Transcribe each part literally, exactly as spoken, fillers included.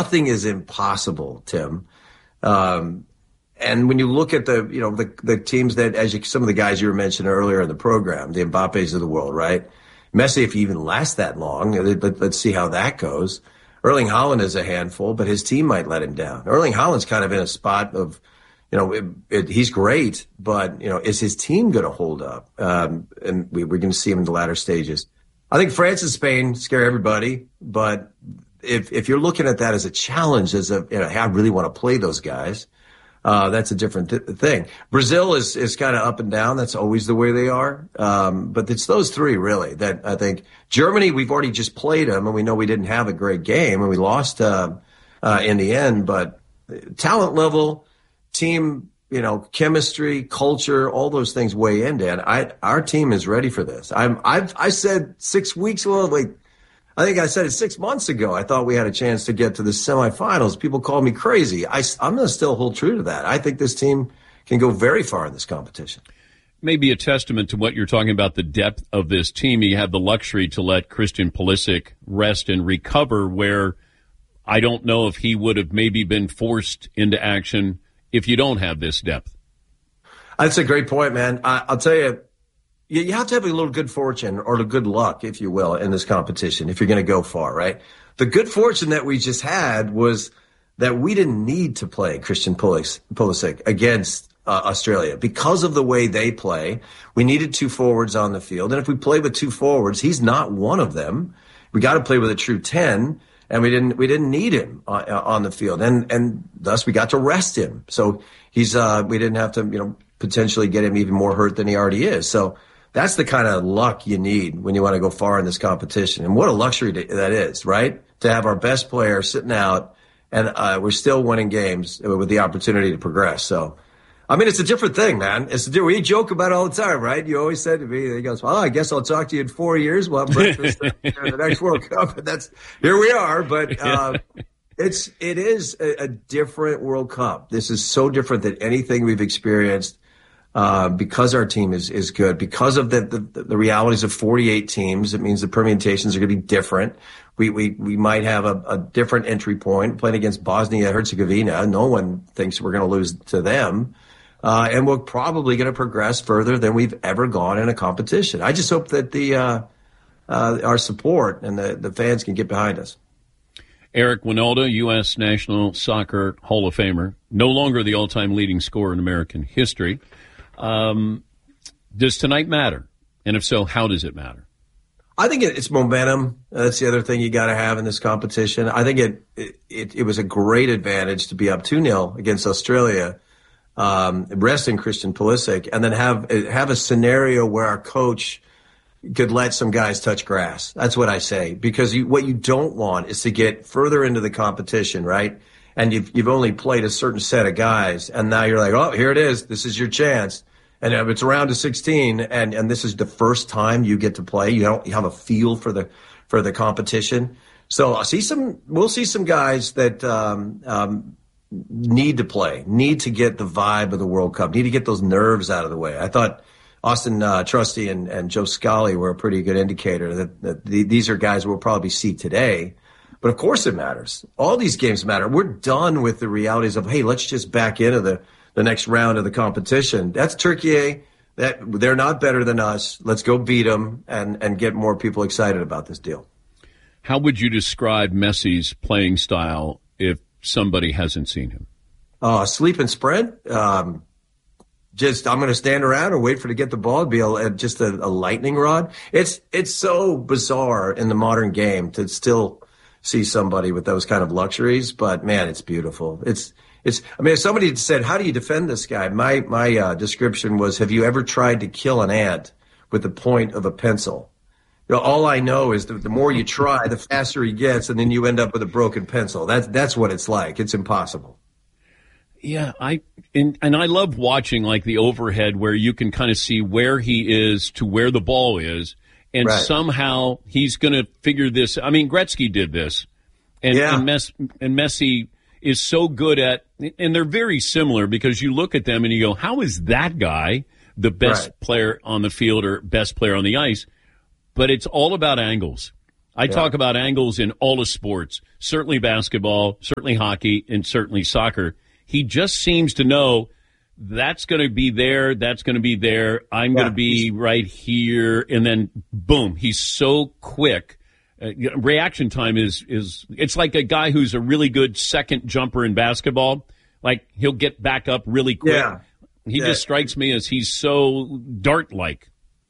nothing is impossible, Tim. Um, and when you look at the, you know, the, the teams that, as you, some of the guys you were mentioning earlier in the program, the Mbappes of the world, right? Messi, if he even lasts that long, let, let's see how that goes. Erling Haaland is a handful, but his team might let him down. Erling Haaland's kind of in a spot of, you know, it, it, he's great, but, you know, is his team going to hold up? Um, and we, we're going to see him in the latter stages. I think France and Spain scare everybody, but if if you're looking at that as a challenge, as a, you know, hey, I really want to play those guys, uh, that's a different th- thing. Brazil is, is kind of up and down. That's always the way they are. Um, but it's those three, really, that I think. Germany, we've already just played them, and we know we didn't have a great game, and we lost uh, uh, in the end. But talent level, team, you know, chemistry, culture, all those things weigh in, Dan. I, our team is ready for this. I'm, I've, I said six weeks, well, like, I think I said it six months ago. I thought we had a chance to get to the semifinals. People called me crazy. I, I'm going to still hold true to that. I think this team can go very far in this competition. Maybe a testament to what you're talking about, the depth of this team. You have the luxury to let Christian Pulisic rest and recover, where I don't know if he would have maybe been forced into action if you don't have this depth. That's a great point, man. I, I'll tell you, you, you have to have a little good fortune or the good luck, if you will, in this competition if you're going to go far, right? The good fortune that we just had was that we didn't need to play Christian Pulisic against uh, Australia because of the way they play. We needed two forwards on the field, and if we play with two forwards, he's not one of them. We got to play with a true ten. And we didn't we didn't need him on, on the field, and and thus we got to rest him. So he's uh, we didn't have to you know potentially get him even more hurt than he already is. So that's the kind of luck you need when you want to go far in this competition. And what a luxury that is, right? To have our best player sitting out, and uh, we're still winning games with the opportunity to progress. So, I mean, it's a different thing, man. It's a different, we joke about it all the time, right? You always said to me, he goes, well, I guess I'll talk to you in four years. We'll have breakfast in the next World Cup. And that's, here we are. But uh, it's, it is a, a different World Cup. This is so different than anything we've experienced uh, because our team is, is good. Because of the, the, the realities of forty-eight teams, it means the permutations are going to be different. We, we, we might have a, a different entry point playing against Bosnia-Herzegovina. No one thinks we're going to lose to them. Uh, and we're probably going to progress further than we've ever gone in a competition. I just hope that the uh, uh, our support and the, the fans can get behind us. Eric Wynalda, U S National Soccer Hall of Famer, no longer the all-time leading scorer in American history. Um, does tonight matter? And if so, how does it matter? I think it's momentum. That's the other thing you got to have in this competition. I think it, it it was a great advantage to be up two nil against Australia. Um, resting Christian Pulisic, and then have have a scenario where our coach could let some guys touch grass. That's what I say, because you, what you don't want is to get further into the competition, right? And you've you've only played a certain set of guys, and now you're like, oh, here it is. This is your chance. And if it's around to sixteen, and and this is the first time you get to play, you don't you have a feel for the for the competition. So I see some. We'll see some guys that. Um, um, need to play, need to get the vibe of the World Cup, need to get those nerves out of the way. I thought Austin uh, Trusty and, and Joe Scally were a pretty good indicator that, that the, these are guys we'll probably see today. But of course it matters. All these games matter. We're done with the realities of, hey, let's just back into the, the next round of the competition. That's Turkey. That they're not better than us. Let's go beat them and, and get more people excited about this deal. How would you describe Messi's playing style if somebody hasn't seen him? Uh, sleep and sprint. Um, just, I'm going to stand around and wait for to get the ball. It'd be a, just a, a lightning rod. It's, it's so bizarre in the modern game to still see somebody with those kind of luxuries, but man, it's beautiful. It's, it's, I mean, if somebody said, how do you defend this guy? My, my, uh, description was, have you ever tried to kill an ant with the point of a pencil? You know, all I know is that the more you try, the faster he gets, and then you end up with a broken pencil. That's that's what it's like. It's impossible. Yeah, I and, and I love watching like the overhead where you can kind of see where he is to where the ball is, and right. somehow he's going to figure this. I mean, Gretzky did this, and yeah. and, Mess, and Messi is so good at, and they're very similar because you look at them and you go, how is that guy the best right. player on the field or best player on the ice? But it's all about angles. I yeah. talk about angles in all the sports, certainly basketball, certainly hockey, and certainly soccer. He just seems to know that's going to be there, that's going to be there, I'm yeah. going to be right here, and then boom, he's so quick. Uh, reaction time is, is it's like a guy who's a really good second jumper in basketball. Like, he'll get back up really quick. Yeah. He yeah. just strikes me as he's so dart-like.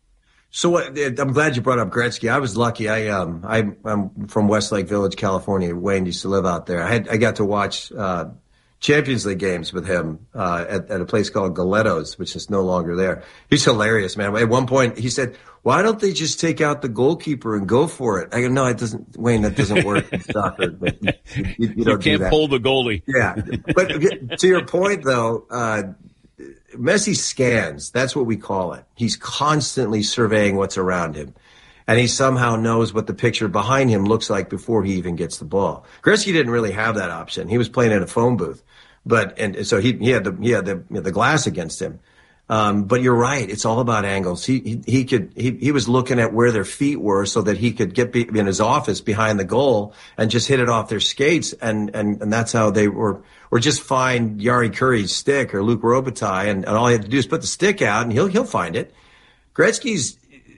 So uh, I'm glad you brought up Gretzky. I was lucky. I um I, I'm from Westlake Village, California. Wayne used to live out there. I had I got to watch uh, Champions League games with him uh, at, at a place called Galetto's, which is no longer there. He's hilarious, man. At one point, he said, "Why don't they just take out the goalkeeper and go for it?" I go, "No, it doesn't, Wayne. That doesn't work in soccer. But you, you, you, you don't can't do that. pull the goalie." Yeah, but to your point, though. Uh, Messi scans. That's what we call it. He's constantly surveying what's around him. And he somehow knows what the picture behind him looks like before he even gets the ball. Gretzky didn't really have that option. He was playing in a phone booth. But, and so he, he had the, he had the, you know, the glass against him. Um, but you're right. It's all about angles. He, he, he could, he, he was looking at where their feet were so that he could get be, in his office behind the goal and just hit it off their skates. And, and, and that's how they were, or just find Yari Curry's stick or Luke Robitaille. And, and all he had to do is put the stick out and he'll, he'll find it. Gretzky's,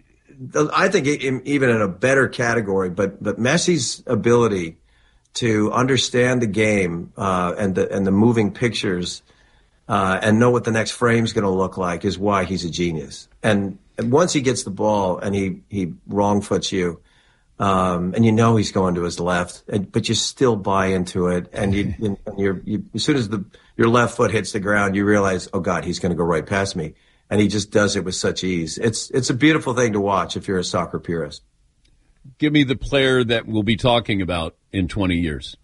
I think even in a better category, but, but Messi's ability to understand the game, uh, and the, and the moving pictures, Uh, and know what the next frame's going to look like is why he's a genius. And, and once he gets the ball and he, he wrong foots you, um, and you know he's going to his left, and, but you still buy into it. And you, and you're, you, as soon as the, your left foot hits the ground, you realize, oh God, he's going to go right past me. And he just does it with such ease. It's, it's a beautiful thing to watch if you're a soccer purist. Give me the player that we'll be talking about in twenty years.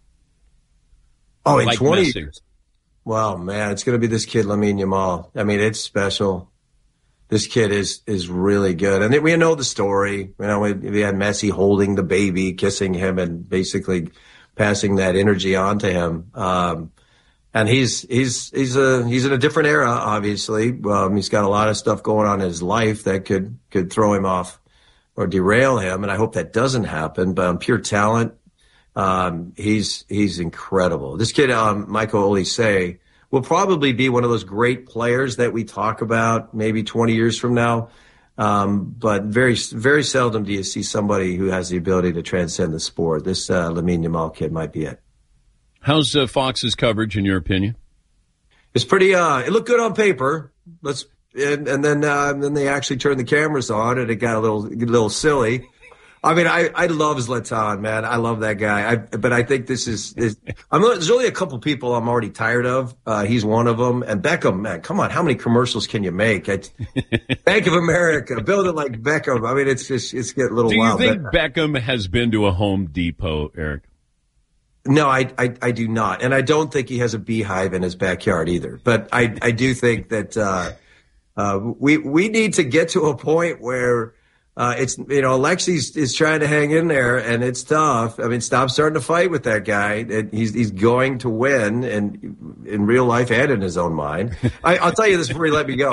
Oh, in like twenty Messi. years. Well, man, it's going to be this kid, Lamine Yamal. I mean, it's special. This kid is is really good. And we know the story. You know, we, we had Messi holding the baby, kissing him, and basically passing that energy on to him. Um, and he's he's he's a he's in a different era, obviously. Um, he's got a lot of stuff going on in his life that could could throw him off or derail him. And I hope that doesn't happen. But on pure talent, Um, he's, he's incredible. This kid, um, Michael Olise, will probably be one of those great players that we talk about maybe twenty years from now. Um, but very, very seldom do you see somebody who has the ability to transcend the sport. This, uh, Lamine Yamal kid might be it. How's uh, Fox's coverage, in your opinion? It's pretty, uh, it looked good on paper. Let's, and, and then, uh, then they actually turned the cameras on and it got a little, a little silly. I mean, I, I love Zlatan, man. I love that guy. I, but I think this is, is I'm, there's only a couple people I'm already tired of. Uh, he's one of them. And Beckham, man, come on. How many commercials can you make? I, Bank of America, build it like Beckham. I mean, it's just, it's getting a little Do you wild. think but, Beckham has been to a Home Depot, Eric? No, I, I, I do not. And I don't think he has a beehive in his backyard either. But I, I do think that, uh, uh, we, we need to get to a point where, Uh, it's, you know, Alexi's is trying to hang in there and it's tough. I mean, stop starting to fight with that guy. He's, he's going to win and in real life and in his own mind. I, I'll tell you this before you let me go.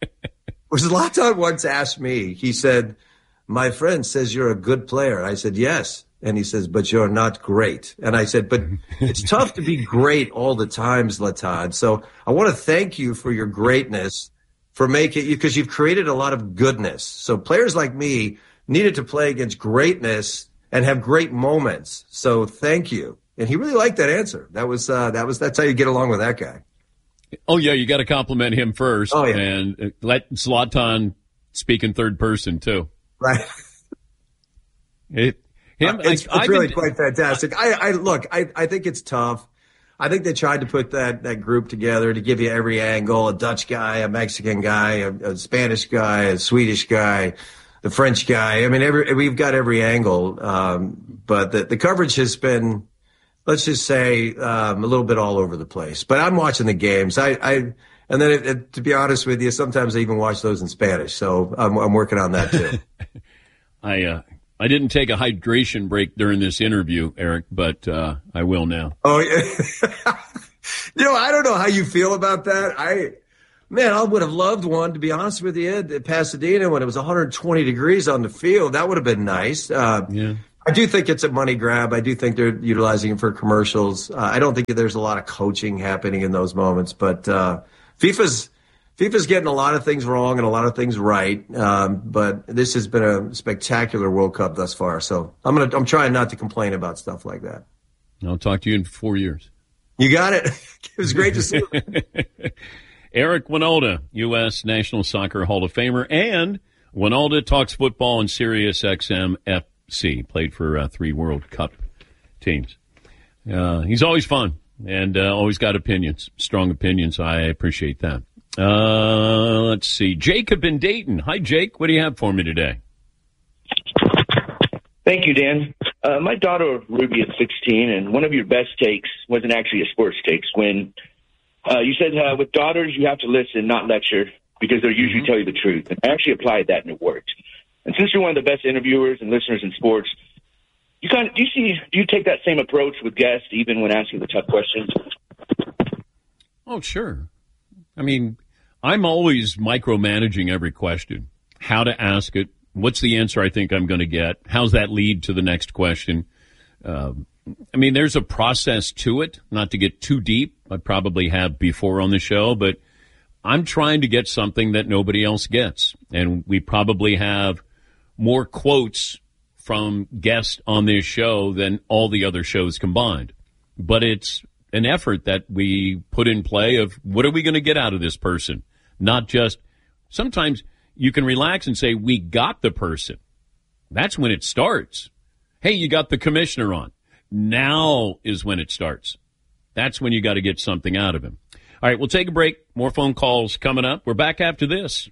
Zlatan once asked me, he said, my friend says you're a good player. I said, yes. And he says, but you're not great. And I said, but it's tough to be great all the time, Zlatan. So I want to thank you for your greatness. For making, because you've created a lot of goodness. So players like me needed to play against greatness and have great moments. So thank you. And he really liked that answer. That was, uh, that was, that's how you get along with that guy. Oh yeah, you got to compliment him first. Oh, yeah. And let Zlatan speak in third person too. Right. It, him, uh, it's, I, it's really been, quite fantastic. I, I look, I, I think it's tough. I think they tried to put that, that group together to give you every angle, a Dutch guy, a Mexican guy, a, a Spanish guy, a Swedish guy, the French guy. I mean, every, we've got every angle. Um, but the, the coverage has been, let's just say, um, a little bit all over the place. But I'm watching the games. I, I, and then it, it, to be honest with you, sometimes I even watch those in Spanish. So I'm, I'm working on that too. I, uh, I didn't take a hydration break during this interview, Eric, but uh, I will now. Oh, yeah. You know, I don't know how you feel about that. I, man, I would have loved one, to be honest with you, at Pasadena when it was one hundred twenty degrees on the field. That would have been nice. Uh, yeah. I do think it's a money grab. I do think they're utilizing it for commercials. Uh, I don't think there's a lot of coaching happening in those moments, but uh, FIFA's FIFA's getting a lot of things wrong and a lot of things right. Um, but this has been a spectacular World Cup thus far. So I'm gonna I'm trying not to complain about stuff like that. I'll talk to you in four years. You got it. It was great to see you. Eric Wynalda, U S National Soccer Hall of Famer, and Wynalda talks football on Sirius X M F C. Played for uh, three World Cup teams. Uh, he's always fun and uh, always got opinions, strong opinions. I appreciate that. Uh, let's see. Jacob in Dayton. Hi, Jake. What do you have for me today? Thank you, Dan. Uh, my daughter, Ruby, is sixteen, and one of your best takes wasn't actually a sports takes when uh, you said uh, with daughters you have to listen, not lecture, because they'll usually mm-hmm. tell you the truth. And I actually applied that, and it worked. And since you're one of the best interviewers and listeners in sports, you kind of do you see do you take that same approach with guests, even when asking the tough questions? Oh, sure. I mean, I'm always micromanaging every question. How to ask it. What's the answer I think I'm going to get? How's that lead to the next question? Uh, I mean, there's a process to it, not to get too deep. I probably have before on the show, but I'm trying to get something that nobody else gets. And we probably have more quotes from guests on this show than all the other shows combined. But it's an effort that we put in play of what are we going to get out of this person? Not just sometimes you can relax and say, we got the person. That's when it starts. Hey, you got the commissioner on. Now is when it starts. That's when you got to get something out of him. All right, we'll take a break. More phone calls coming up. We're back after this.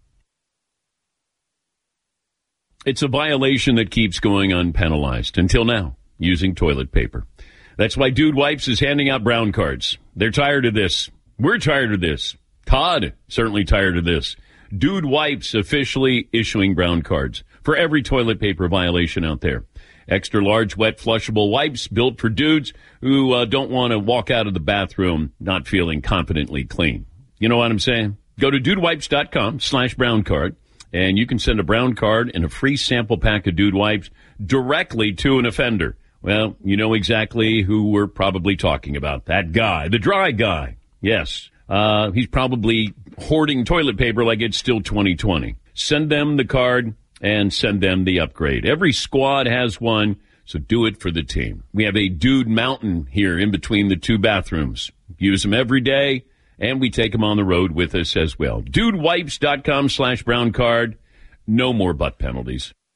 It's a violation that keeps going unpenalized until now, using toilet paper. That's why Dude Wipes is handing out brown cards. They're tired of this. We're tired of this. Todd certainly tired of this. Dude Wipes officially issuing brown cards for every toilet paper violation out there. Extra large, wet, flushable wipes built for dudes who uh, don't want to walk out of the bathroom not feeling confidently clean. You know what I'm saying? Go to dudewipes.com slash brown card, and you can send a brown card and a free sample pack of Dude Wipes directly to an offender. Well, you know exactly who we're probably talking about. That guy, the dry guy. Yes. Uh, he's probably hoarding toilet paper like it's still twenty twenty. Send them the card and send them the upgrade. Every squad has one, so do it for the team. We have a Dude Mountain here in between the two bathrooms. Use them every day, and we take them on the road with us as well. Dudewipes.com slash brown card. No more butt penalties.